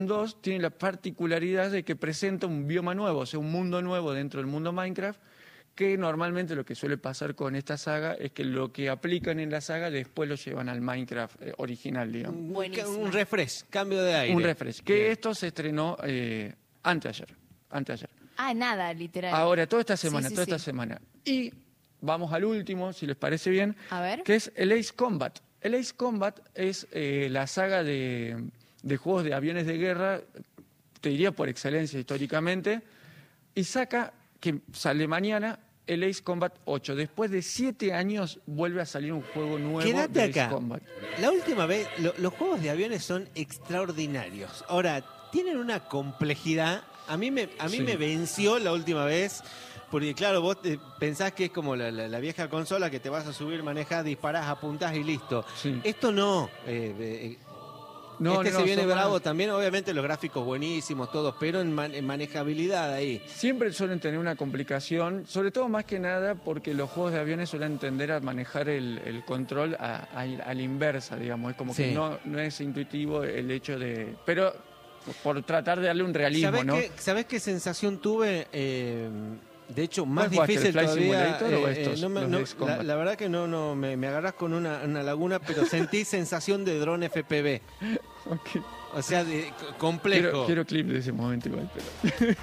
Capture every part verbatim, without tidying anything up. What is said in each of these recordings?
dos tiene la particularidad de que presenta un bioma nuevo, o sea, un mundo nuevo dentro del mundo Minecraft, que normalmente lo que suele pasar con esta saga es que lo que aplican en la saga después lo llevan al Minecraft eh, original, digamos. Un, un refresh, cambio de aire. Un refresh, que Bien. esto se estrenó eh, anteayer, anteayer. Ah, nada, literal. Ahora, toda esta semana, sí, sí, toda sí. esta semana. Y vamos al último, si les parece bien, A ver. que es el Ace Combat. El Ace Combat es eh, la saga de, de juegos de aviones de guerra, te diría por excelencia históricamente, y saca, que sale mañana, el Ace Combat ocho. Después de siete años vuelve a salir un juego nuevo Quédate de acá. Ace Combat. La última vez, lo, los juegos de aviones son extraordinarios. Ahora, tienen una complejidad. A mí me, a mí Sí. me venció la última vez. Porque claro, vos eh, pensás que es como la, la, la vieja consola que te vas a subir, manejás, disparás, apuntás y listo. Sí. Esto no. Eh, eh, No, este no, se no, viene son bravo más- también, obviamente los gráficos buenísimos, todos, pero en, man- en manejabilidad ahí. Siempre suelen tener una complicación, sobre todo más que nada porque los juegos de aviones suelen tender a manejar el, el control a, a, a la inversa, digamos. Es como Sí. que no, no es intuitivo el hecho de... Pero por tratar de darle un realismo, ¿Sabés, ¿no? qué, ¿Sabés qué sensación tuve? Eh, de hecho, más ¿Cuál jugaste, difícil el Flight todavía. Simulator o eh, estos, no me- los no, de Ace la, Combat? la verdad que no, no me, me agarrás con una, una laguna, pero sentí sensación de dron F P V. Ok. O sea, de, c- complejo. Quiero, quiero clip de ese momento igual, pero...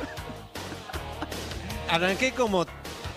Arranqué como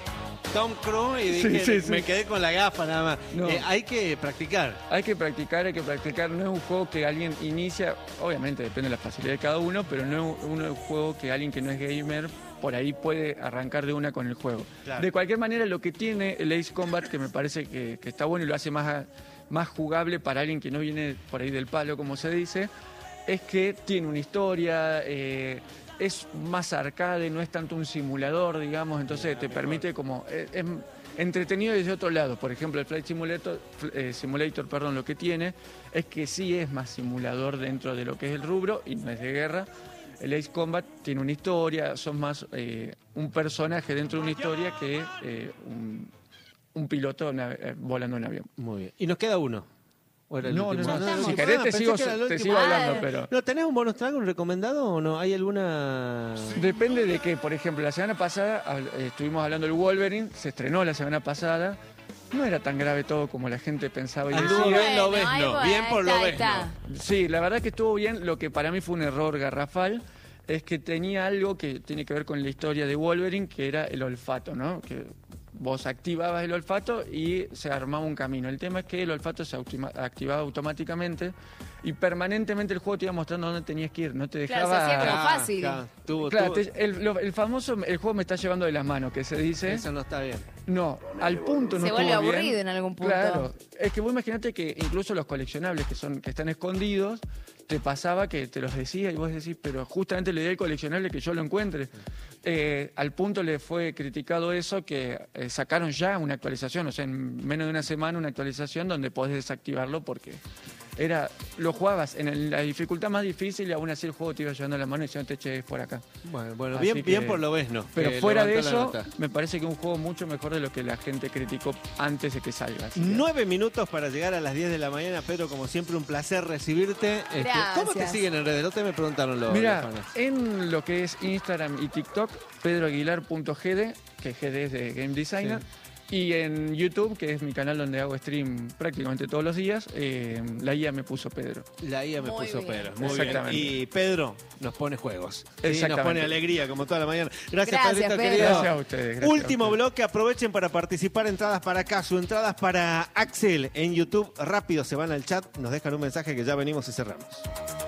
Tom Cruise y dije, Sí, sí, sí. me quedé con la gafa nada más. No. Eh, hay que practicar. Hay que practicar, hay que practicar. No es un juego que alguien inicia, obviamente depende de la facilidad de cada uno, pero no es un, un juego que alguien que no es gamer por ahí puede arrancar de una con el juego. Claro. De cualquier manera, lo que tiene el Ace Combat, que me parece que, que está bueno y lo hace más, más jugable para alguien que no viene por ahí del palo, como se dice, es que tiene una historia, eh, es más arcade, no es tanto un simulador, digamos, entonces te permite como... Es, es entretenido desde otro lado. Por ejemplo, el Flight Simulator, eh, Simulator, perdón, lo que tiene es que sí es más simulador dentro de lo que es el rubro y no es de guerra. El Ace Combat tiene una historia, son más eh, un personaje dentro de una historia que eh, un, un piloto nav- eh, volando en avión. Muy bien. Y nos queda uno. ¿O era el No, no, último? no, Ya si estamos. querés Ah, te pensé sigo, que era el te último. sigo hablando, Ah, pero... ¿No tenés un bonus track, un recomendado o no? ¿Hay alguna...? Depende de que, por ejemplo, la semana pasada habl- eh, estuvimos hablando del Wolverine, se estrenó la semana pasada, no era tan grave todo como la gente pensaba y Anduvo decía. bien, lo ves, ahí no. bueno, Bien por ahí lo ves, está. Sí, la verdad que estuvo bien. Lo que para mí fue un error garrafal es que tenía algo que tiene que ver con la historia de Wolverine, que era el olfato, ¿no? Que vos activabas el olfato y se armaba un camino. El tema es que el olfato se autima- activaba automáticamente y permanentemente el juego te iba mostrando dónde tenías que ir, no te Claro, dejaba... se hacía como Ah, fácil. claro, tuvo- Claro, tuvo- te- el, lo- el famoso, el juego me está llevando de las manos, que se dice... Eso no está bien. No, al punto no Se vuelve estuvo bien. aburrido en algún punto. Claro, es que vos imaginate que incluso los coleccionables que son que están escondidos, te pasaba que te los decía y vos decís, pero justamente le di al coleccionable que yo lo encuentre. Eh, al punto le fue criticado eso que eh, sacaron ya una actualización, o sea, en menos de una semana una actualización donde podés desactivarlo porque era lo jugabas en el- la dificultad más difícil y aún así el juego te iba llevando la mano y diciendo, te che, es por acá. Bueno, bueno Así bien, que- bien por lo ves, ¿no? Pero Que fuera de levantó la eso, nota. me parece que es un juego mucho mejor de lo que la gente criticó antes de que salga. así que- Nueve minutos para llegar a las diez de la mañana, Pedro, como siempre, un placer recibirte. Este, ¿Cómo te Gracias. siguen en redes? No te me preguntaron los, Mira, los fans. en lo que es Instagram y TikTok, pedroaguilar.gd, que G D es de Game Designer, y en YouTube, que es mi canal donde hago stream prácticamente todos los días, eh, la I A me puso Pedro. La I A me Muy puso bien. Pedro. Muy Exactamente. bien. Y Pedro nos pone juegos. Sí, nos Exactamente. pone alegría, como toda la mañana. Gracias, Gracias, Pedrito, Pedro. querido. Gracias a ustedes. gracias Último a ustedes. bloque, aprovechen para participar. Entradas para Casu, entradas para Axel en YouTube. Rápido se van al chat, nos dejan un mensaje que ya venimos y cerramos.